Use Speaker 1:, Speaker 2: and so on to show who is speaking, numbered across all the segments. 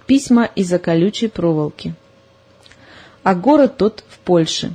Speaker 1: Письма из-за колючей проволоки. А город тот в Польше.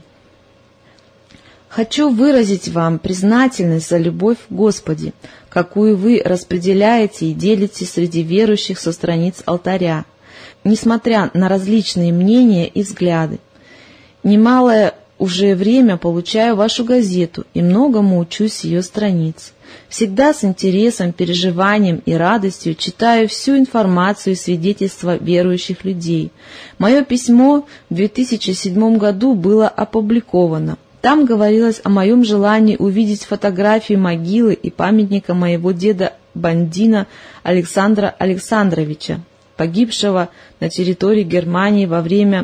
Speaker 1: Хочу выразить вам признательность за любовь в Господе, какую вы распределяете и делите среди верующих со страниц алтаря, несмотря на различные мнения и взгляды. Немалое уже время получаю вашу газету и многому учусь с ее страниц. Всегда с интересом, переживанием и радостью читаю всю информацию и свидетельства верующих людей. Мое письмо в 2007 году было опубликовано. Там говорилось о моем желании увидеть фотографии могилы и памятника моего деда Бандина Александра Александровича, погибшего на территории Германии во время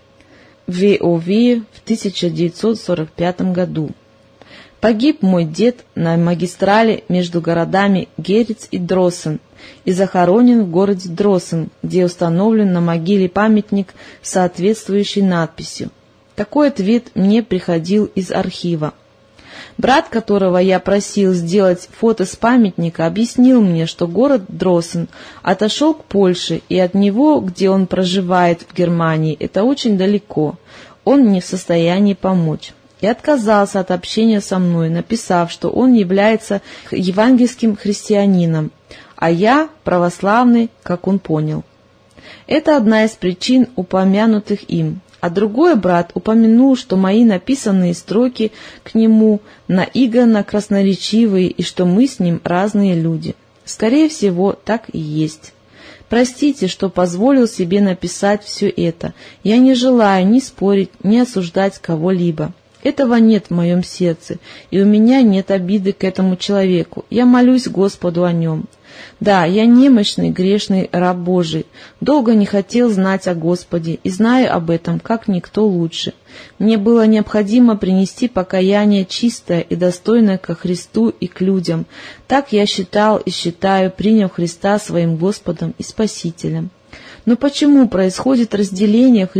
Speaker 1: ВОВ в 1945 году. Погиб мой дед на магистрали между городами Герец и Дроссен и захоронен в городе Дроссен, где установлен на могиле памятник с соответствующей надписью. Такой ответ мне приходил из архива. Брат, которого я просил сделать фото с памятника, объяснил мне, что город Дроссен отошел к Польше, и от него, где он проживает в Германии, это очень далеко. Он не в состоянии помочь. И отказался от общения со мной, написав, что он является евангельским христианином, а я православный, как он понял. Это одна из причин, упомянутых им. А другой брат упомянул, что мои написанные строки к нему наигранно красноречивые и что мы с ним разные люди. Скорее всего, так и есть. Простите, что позволил себе написать все это. Я не желаю ни спорить, ни осуждать кого-либо. Этого нет в моем сердце, и у меня нет обиды к этому человеку. Я молюсь Господу о нем. Да, я немощный, грешный раб Божий, долго не хотел знать о Господе и знаю об этом, как никто лучше. Мне было необходимо принести покаяние чистое и достойное ко Христу и к людям. Так я считал и считаю, приняв Христа своим Господом и Спасителем. Но почему происходит разделение